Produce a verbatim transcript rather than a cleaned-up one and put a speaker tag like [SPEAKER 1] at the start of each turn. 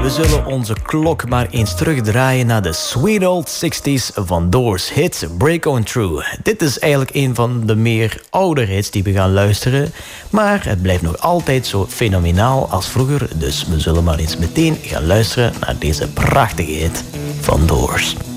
[SPEAKER 1] we zullen onze klok maar eens terugdraaien naar de sweet old sixties van Doors hit Break On Through. Dit is eigenlijk een van de meer oude hits die we gaan luisteren, maar het blijft nog altijd zo fenomenaal als vroeger, dus we zullen maar eens meteen gaan luisteren naar deze prachtige hit van Doors.